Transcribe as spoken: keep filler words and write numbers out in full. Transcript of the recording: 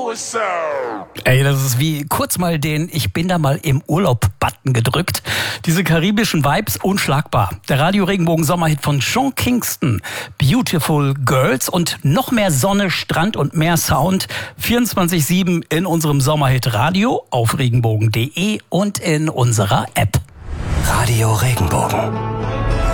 Ey, das ist wie kurz mal den Ich bin da mal im Urlaub-Button gedrückt. Diese karibischen Vibes, unschlagbar. Der Radio-Regenbogen-Sommerhit von Sean Kingston, Beautiful Girls und noch mehr Sonne, Strand und mehr Sound. vierundzwanzig sieben in unserem Sommerhit Radio, auf regenbogen punkt de und in unserer App. Radio Regenbogen.